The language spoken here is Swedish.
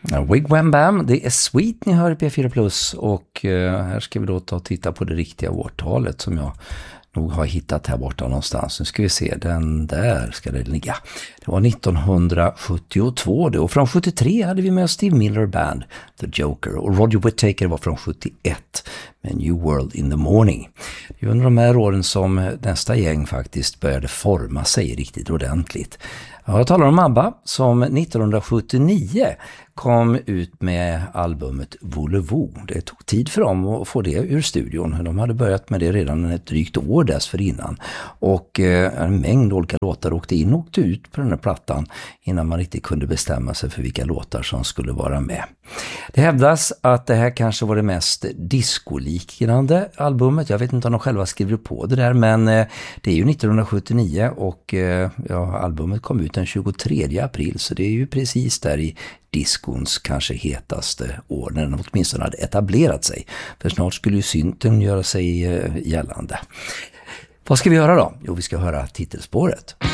Wigwam Bam, det är Sweet ni hör i P4 Plus och här ska vi då titta på det riktiga årtalet som jag nog har hittat här borta någonstans. Nu ska vi se, den där ska det ligga. Det var 1972 då, och från 73 hade vi med Steve Miller Band, The Joker, och Roger Whittaker var från 71 med New World in the Morning. Det är under de här åren som nästa gäng faktiskt började forma sig riktigt ordentligt. Jag talar om ABBA som 1979 kom ut med albumet Volevo. Det tog tid för dem att få det ur studion. De hade börjat med det redan ett drygt år dessförinnan. Och en mängd olika låtar åkte in och åkte ut på den här plattan innan man riktigt kunde bestämma sig för vilka låtar som skulle vara med. Det hävdas att det här kanske var det mest discoliknande albumet. Jag vet inte om de själva skriver på det där, men det är ju 1979 och albumet kom ut den 23 april, så det är ju precis där i diskons kanske hetaste år när den åtminstone hade etablerat sig. För snart skulle ju synten göra sig gällande. Vad ska vi höra då? Jo, vi ska höra titelspåret.